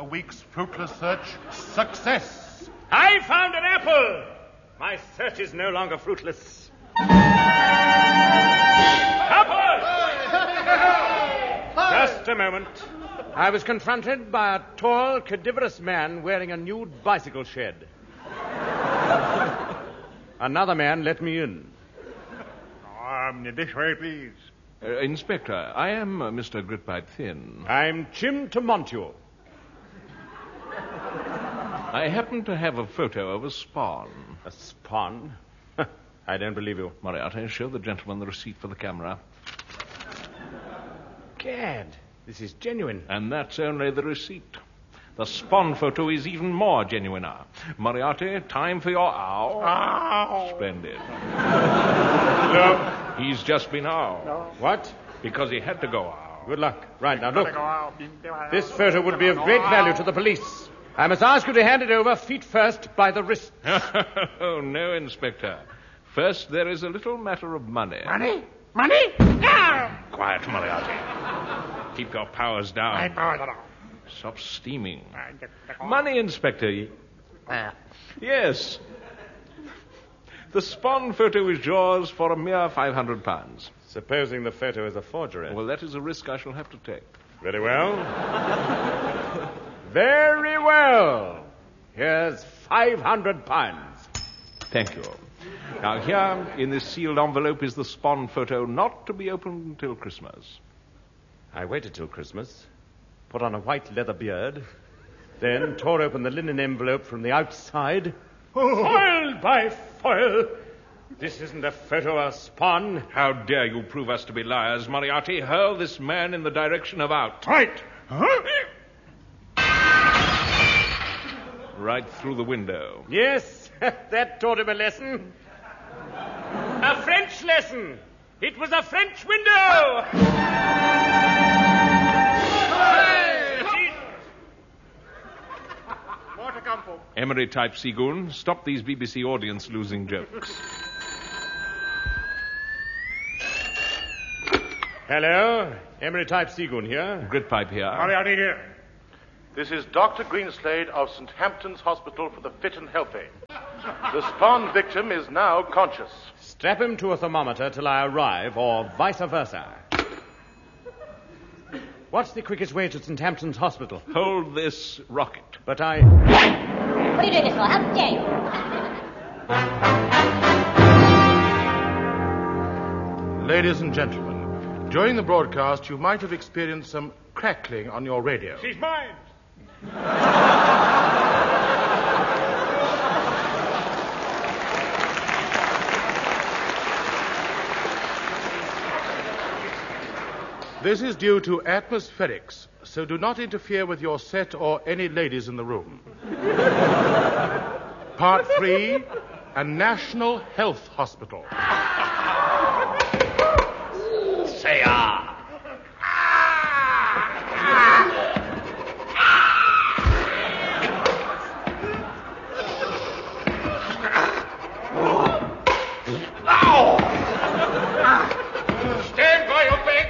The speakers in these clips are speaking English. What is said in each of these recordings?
a week's fruitless search, success. I found an apple. My search is no longer fruitless. Just a moment. I was confronted by a tall, cadaverous man wearing a nude bicycle shed. Another man let me in. This way, please. Inspector, I am Mr. Gritpipe Thin. I'm Jim Tamontio. I happen to have a photo of a spawn. A spawn? I don't believe you. Moriarty, show the gentleman the receipt for the camera. Gad, this is genuine. And that's only the receipt. The spawn photo is even more genuiner. Moriarty, time for your ow. Ow! Splendid. Look. He's just been ow. No. What? Because he had to go ow. Good luck. Right, now look. This photo would be of great value to the police. I must ask you to hand it over feet first by the wrist. Oh, no, Inspector. First, there is a little matter of money. Money? Money? No! Quiet, Moriarty. Keep your powers down. My powers are down. Stop steaming. Money, Inspector. Yes. The spawn photo is yours for a mere £500. Supposing the photo is a forgery. Well, that is a risk I shall have to take. Very well. Very well. Here's £500. Thank you. Now, here in this sealed envelope is the spawn photo, not to be opened until Christmas. I waited till Christmas, put on a white leather beard, then tore open the linen envelope from the outside. Foiled by foil! This isn't a photo of spawn. How dare you prove us to be liars, Moriarty? Hurl this man in the direction of out. Right. Huh? Right through the window. Yes, that taught him a lesson. A French lesson. It was a French window. More to come, folks. Emery type Seagoon, stop these BBC audience losing jokes. Hello, Emery type Seagoon here. Gritpipe here. Moriarty here. This is Dr. Greenslade of St. Hampton's Hospital for the Fit and Healthy. The spawn victim is now conscious. Strap him to a thermometer till I arrive, or vice versa. What's the quickest way to St. Hampton's Hospital? Hold this rocket. But I... What are you doing this for? How dare you? Ladies and gentlemen, during the broadcast, you might have experienced some crackling on your radio. She's mine. This is due to atmospherics, so do not interfere with your set or any ladies in the room. Part 3, a national health hospital. Say ah. Stand by your bed.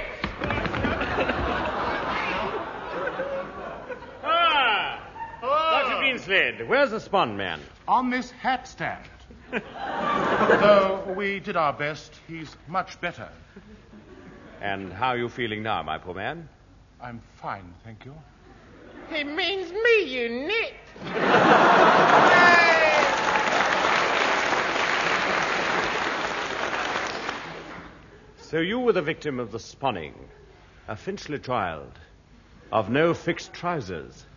Dr. Greenslade, where's the spawn man? On this hat stand. Though we did our best, he's much better. And how are you feeling now, my poor man? I'm fine, thank you. He means me, you nit. So you were the victim of the spawning, a Finchley child, of no fixed trousers.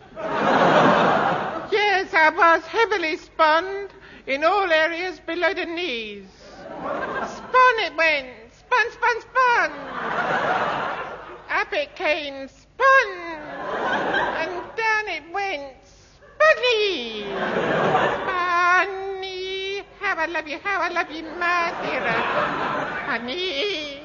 Yes, I was heavily spawned in all areas below the knees. Spawn it went. Spun, spun, spun. Up it came. Spun. And down it went. Spunny. Honey. How I love you, my dear. Honey.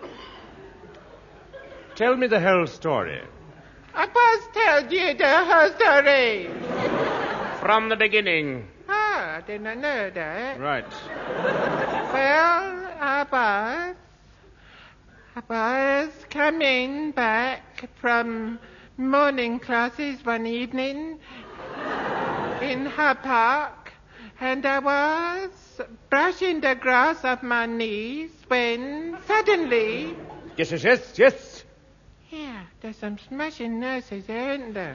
Tell me the whole story. I must tell you the whole story. From the beginning. Ah, I did not know that. Right. Well, I was coming back from morning classes one evening in Hyde Park, and I was brushing the grass off my knees when suddenly... Yes. Yeah, there's some smashing nurses there, isn't there?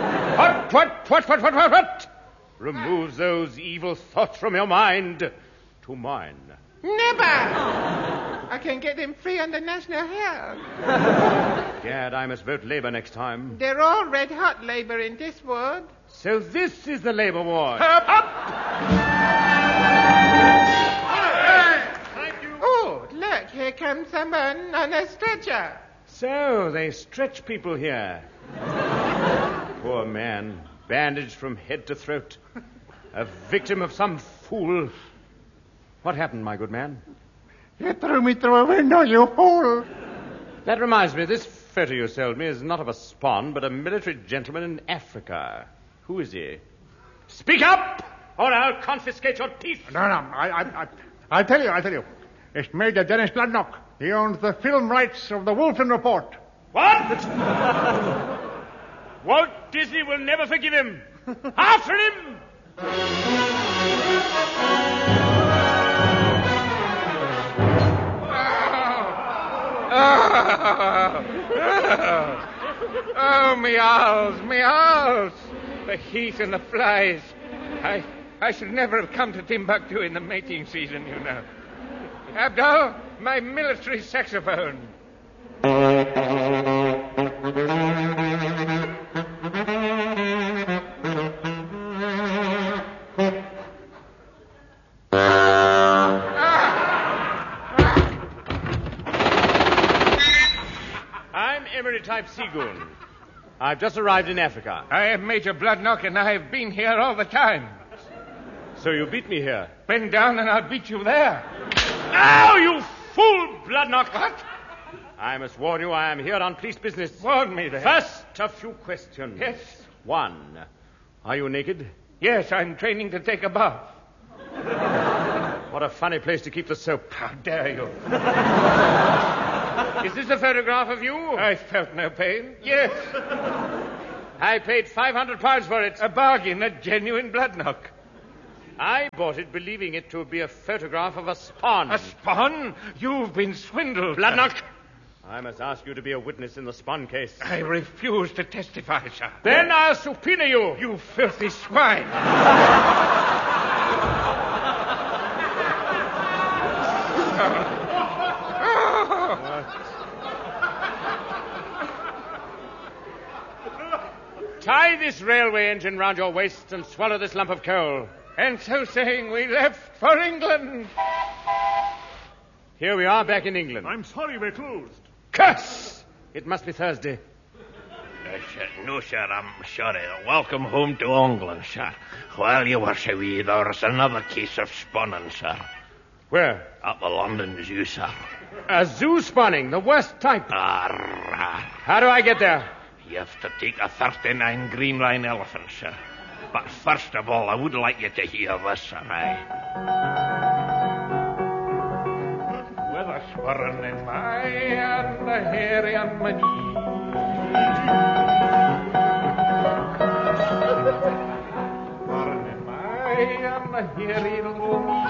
What? Remove those evil thoughts from your mind to mine. Never! I can get them free on the National Health. Gad, I must vote Labour next time. They're all red-hot Labour in this ward. So this is the Labour ward. Oh, look, here comes someone on a stretcher. So they stretch people here. Poor man, bandaged from head to throat. A victim of some fool. What happened, my good man? You threw me through a window, you fool. That reminds me, this photo you sold me is not of a spawn, but a military gentleman in Africa. Who is he? Speak up, or I'll confiscate your teeth. No, I'll tell you. It's Major Dennis Bladnock. He owns the film rights of the Wolfen Report. What? Walt Disney will never forgive him. After him! Oh, me owls. The heat and the flies. I should never have come to Timbuktu in the mating season, you know. Abdul, my military saxophone. I'm Emery Type Seagoon. I've just arrived in Africa. I am Major Bladnock, and I have been here all the time. So you beat me here? Bend down and I'll beat you there. Now, you fool, Bladnock! What? I must warn you, I am here on police business. Warn me then. First, a few questions. Yes. 1, are you naked? Yes, I'm training to take a bath. What a funny place to keep the soap. How dare you? Is this a photograph of you? I felt no pain. Yes. I paid £500 for it. A bargain, a genuine Bladnock. I bought it believing it to be a photograph of a spawn. A spawn? You've been swindled. Bladnock! I must ask you to be a witness in the spawn case. I refuse to testify, sir. Then I'll subpoena you. You filthy swine. Tie this railway engine round your waist and swallow this lump of coal. And so saying, we left for England. Here we are back in England. I'm sorry we're closed. Curse! It must be Thursday. No, sir, I'm sorry. Welcome home to England, sir. While you were away, there was another case of spawning, sir. Where? At the London Zoo, sir. A zoo spawning, the worst type. How do I get there? You have to take a 39 Green Line elephant, sir. But first of all, I would like you to hear this, sir. With a swirling in my and a hairy on my knee. Swirling in my and a hairy little knee.